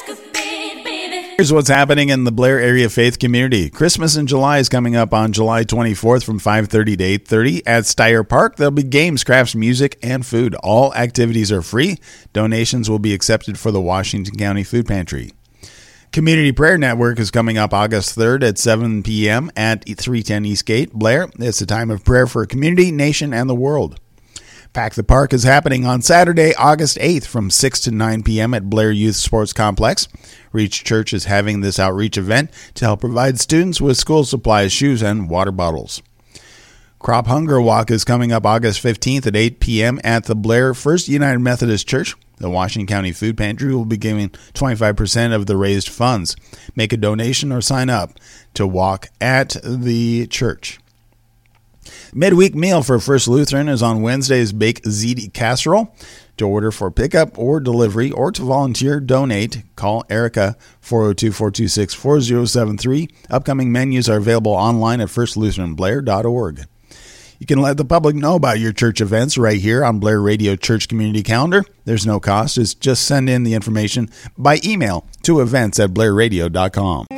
Here's what's happening in the Blair area faith community. Christmas in July is coming up on July 24th from 5:30 to 8:30 at Steyer Park. There'll be games, crafts, music, and food. All activities are free. Donations will be accepted for the Washington County Food Pantry. Community Prayer Network is coming up August 3rd at 7 p.m. at 310 Eastgate, Blair. It's a time of prayer for community, nation, and the world. Pack the Park is happening on Saturday, August 8th from 6 to 9 p.m. at Blair Youth Sports Complex. Reach Church is having this outreach event to help provide students with school supplies, shoes, and water bottles. Crop Hunger Walk is coming up August 15th at 8 p.m. at the Blair First United Methodist Church. The Washington County Food Pantry will be giving 25% of the raised funds. Make a donation or sign up to walk at the church. Midweek meal for First Lutheran is on Wednesday's Bake Ziti Casserole. To order for pickup or delivery or to volunteer, donate, call Erica 402-426-4073. Upcoming menus are available online at firstlutheranblair.org. You can let the public know about your church events right here on Blair Radio Church Community Calendar. There's no cost. Just send in the information by email to events@blairradio.com.